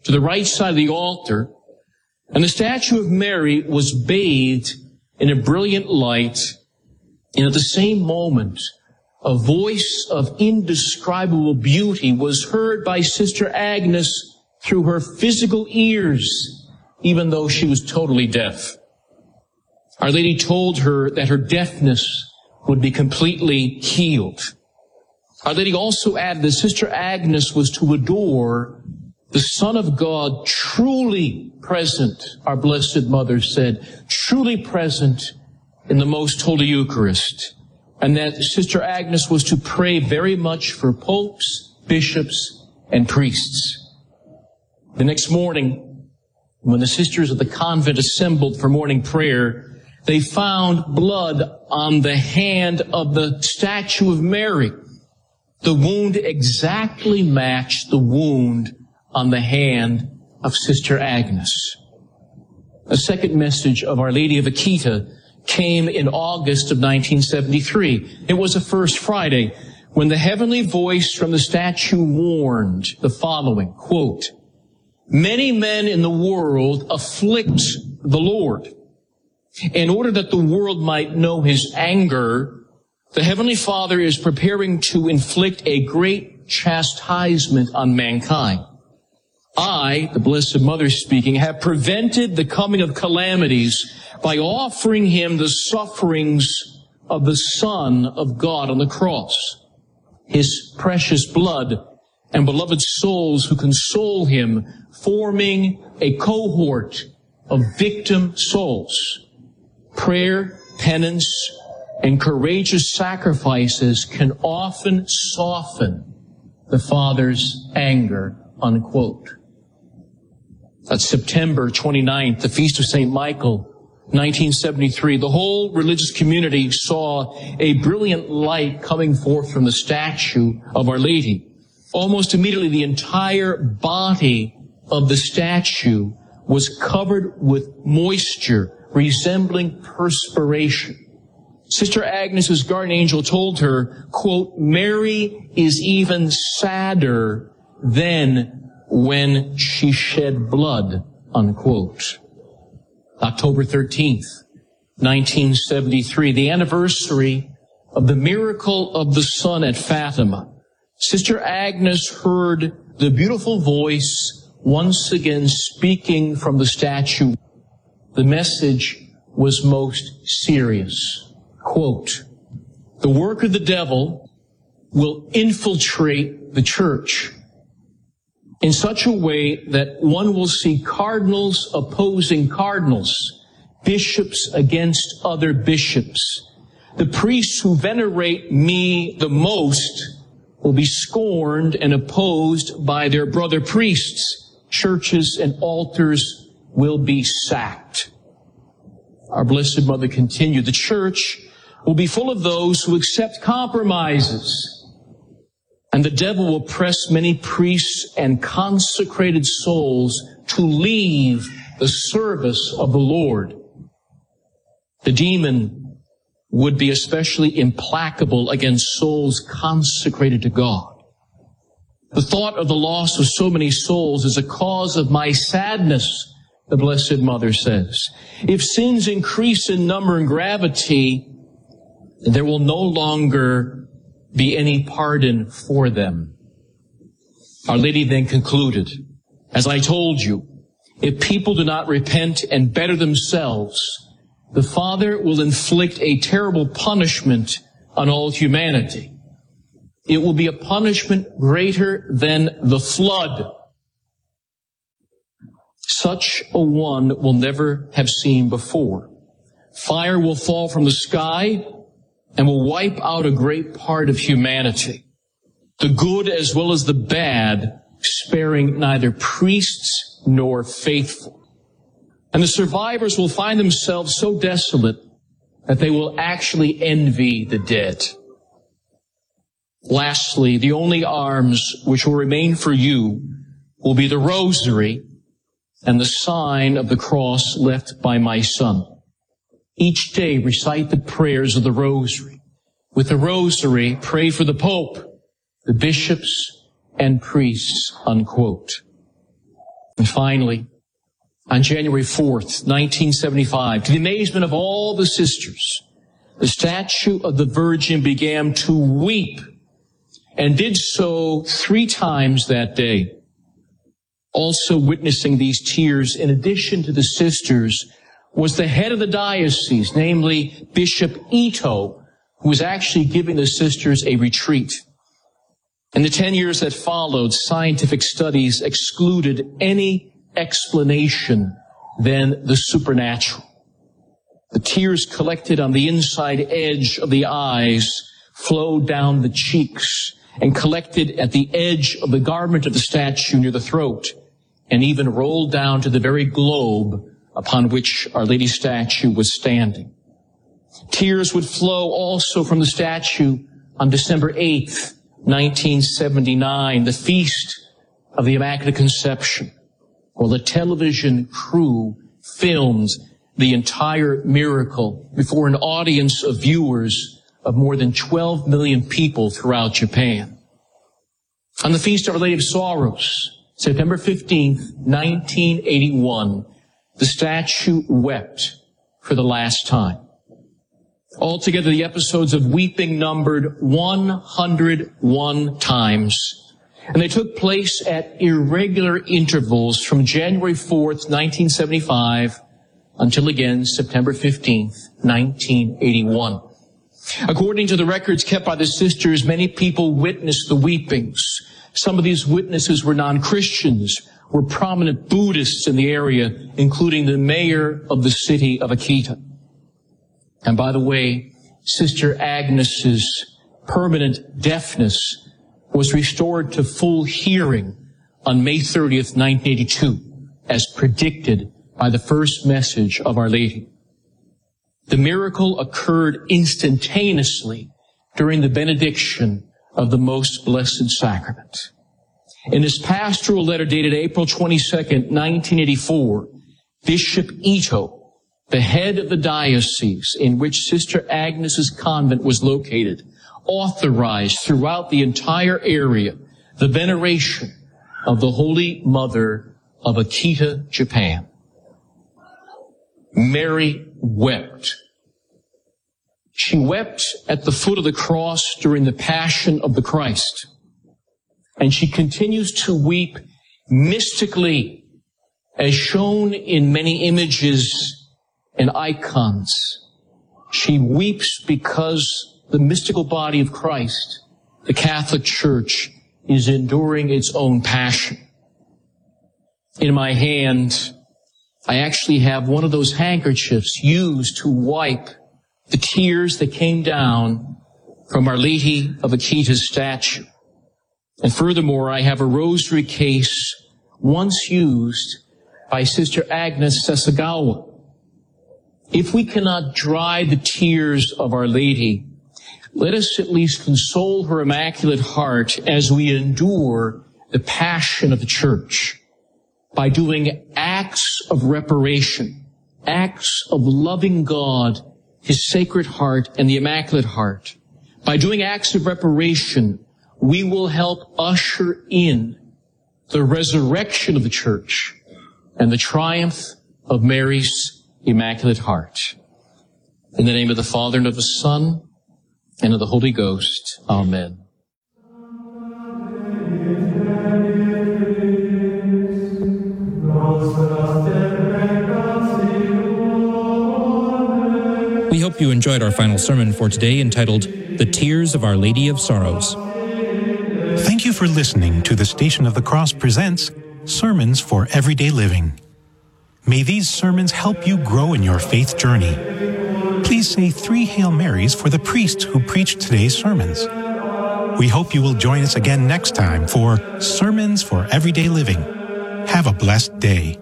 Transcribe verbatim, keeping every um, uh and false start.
to the right side of the altar, and the statue of Mary was bathed in a brilliant light, and at the same moment, a voice of indescribable beauty was heard by Sister Agnes through her physical ears, even though she was totally deaf. Our Lady told her that her deafness would be completely healed. Our Lady also added that Sister Agnes was to adore the Son of God truly present, our Blessed Mother said, truly present in the Most Holy Eucharist, and that Sister Agnes was to pray very much for popes, bishops, and priests. The next morning, when the sisters of the convent assembled for morning prayer, they found blood on the hand of the statue of Mary. The wound exactly matched the wound on the hand of Sister Agnes. A second message of Our Lady of Akita came in August of nineteen seventy-three. It was a First Friday when the heavenly voice from the statue warned the following, quote, "Many men in the world afflict the Lord. In order that the world might know his anger, the Heavenly Father is preparing to inflict a great chastisement on mankind. I, the Blessed Mother speaking, have prevented the coming of calamities by offering him the sufferings of the Son of God on the cross, his precious blood and beloved souls who console him, forming a cohort of victim souls. Prayer, penance, and courageous sacrifices can often soften the Father's anger," unquote. That's September twenty-ninth, the Feast of Saint Michael, nineteen seventy-three. The whole religious community saw a brilliant light coming forth from the statue of Our Lady. Almost immediately, the entire body of the statue was covered with moisture resembling perspiration. Sister Agnes's guardian angel told her, quote, "Mary is even sadder than when she shed blood," unquote. October thirteenth, nineteen seventy-three, the anniversary of the miracle of the sun at Fatima. Sister Agnes heard the beautiful voice once again speaking from the statue. The message was most serious. Quote, "The work of the devil will infiltrate the church in such a way that one will see cardinals opposing cardinals, bishops against other bishops. The priests who venerate me the most will be scorned and opposed by their brother priests. Churches and altars will be sacked." Our Blessed Mother continued, "The church will be full of those who accept compromises, and the devil will press many priests and consecrated souls to leave the service of the Lord. The demon would be especially implacable against souls consecrated to God. The thought of the loss of so many souls is a cause of my sadness," the Blessed Mother says. "If sins increase in number and gravity, there will no longer be any pardon for them." Our Lady then concluded, "As I told you, if people do not repent and better themselves, the Father will inflict a terrible punishment on all humanity. It will be a punishment greater than the flood. Such a one will never have seen before. Fire will fall from the sky and will wipe out a great part of humanity, the good as well as the bad, sparing neither priests nor faithful. And the survivors will find themselves so desolate that they will actually envy the dead. Lastly, the only arms which will remain for you will be the rosary and the sign of the cross left by my son. Each day recite the prayers of the rosary. With the rosary, pray for the Pope, the bishops, and priests," unquote. And finally, on January fourth, nineteen seventy-five, to the amazement of all the sisters, the statue of the Virgin began to weep, and did so three times that day. Also witnessing these tears, in addition to the sisters, was the head of the diocese, namely Bishop Ito, who was actually giving the sisters a retreat. In the ten years that followed, scientific studies excluded any explanation than the supernatural. The tears collected on the inside edge of the eyes flowed down the cheeks and collected at the edge of the garment of the statue near the throat, and even rolled down to the very globe upon which Our Lady's statue was standing. Tears would flow also from the statue on December eighth, nineteen seventy-nine, the feast of the Immaculate Conception, while the television crew filmed the entire miracle before an audience of viewers of more than twelve million people throughout Japan. On the Feast of Our Lady of Sorrows, September fifteenth, nineteen eighty-one, the statue wept for the last time. Altogether, the episodes of weeping numbered one hundred one times, and they took place at irregular intervals from January fourth, nineteen seventy-five, until again September fifteenth, nineteen eighty-one. According to the records kept by the sisters, many people witnessed the weepings. Some of these witnesses were non-Christians, were prominent Buddhists in the area, including the mayor of the city of Akita. And by the way, Sister Agnes's permanent deafness was restored to full hearing on May thirtieth, nineteen eighty-two, as predicted by the first message of Our Lady. The miracle occurred instantaneously during the benediction of the Most Blessed Sacrament. In his pastoral letter dated April twenty-second, nineteen eighty-four, Bishop Ito, the head of the diocese in which Sister Agnes's convent was located, authorized throughout the entire area the veneration of the Holy Mother of Akita, Japan. Mary wept. She wept at the foot of the cross during the Passion of the Christ. And she continues to weep mystically, as shown in many images and icons. She weeps because the mystical body of Christ, the Catholic Church, is enduring its own passion. In my hand, I actually have one of those handkerchiefs used to wipe the tears that came down from Our Lady of Akita's statue. And furthermore, I have a rosary case once used by Sister Agnes Sasagawa. If we cannot dry the tears of Our Lady, let us at least console her Immaculate Heart as we endure the passion of the Church by doing acts of reparation, acts of loving God, His Sacred Heart, and the Immaculate Heart. By doing acts of reparation, we will help usher in the resurrection of the Church and the triumph of Mary's Immaculate Heart. In the name of the Father, and of the Son, and of the Holy Ghost. Amen. We hope you enjoyed our final sermon for today, entitled The Tears of Our Lady of Sorrows. Thank you for listening to the Station of the Cross presents Sermons for Everyday Living. May these sermons help you grow in your faith journey. Please say three Hail Marys for the priest who preached today's sermons. We hope you will join us again next time for Sermons for Everyday Living. Have a blessed day.